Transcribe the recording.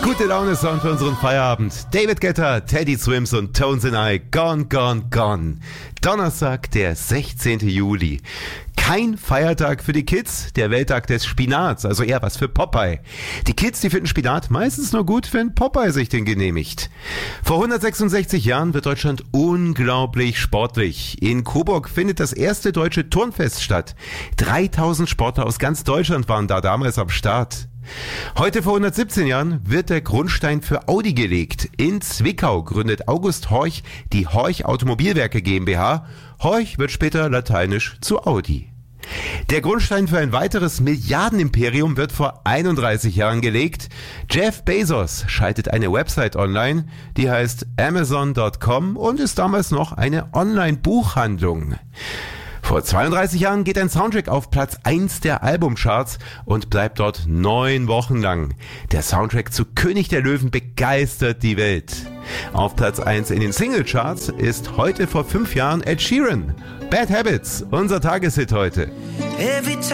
Gute Laune-Sound für unseren Feierabend. David Guetta, Teddy Swims und Tones and I. Gone, gone, gone. Donnerstag, der 16. Juli. Kein Feiertag für die Kids, der Welttag des Spinats, also eher was für Popeye. Die Kids, die finden Spinat meistens nur gut, wenn Popeye sich den genehmigt. Vor 166 Jahren wird Deutschland unglaublich sportlich. In Coburg findet das erste deutsche Turnfest statt. 3000 Sportler aus ganz Deutschland waren da damals am Start. Heute vor 117 Jahren wird der Grundstein für Audi gelegt. In Zwickau gründet August Horch die Horch Automobilwerke GmbH. Horch wird später lateinisch zu Audi. Der Grundstein für ein weiteres Milliardenimperium wird vor 31 Jahren gelegt. Jeff Bezos schaltet eine Website online, die heißt Amazon.com und ist damals noch eine Online-Buchhandlung. Vor 32 Jahren geht ein Soundtrack auf Platz 1 der Albumcharts und bleibt dort 9 Wochen lang. Der Soundtrack zu König der Löwen begeistert die Welt. Auf Platz 1 in den Singlecharts ist heute vor 5 Jahren Ed Sheeran. Bad Habits, unser Tageshit heute.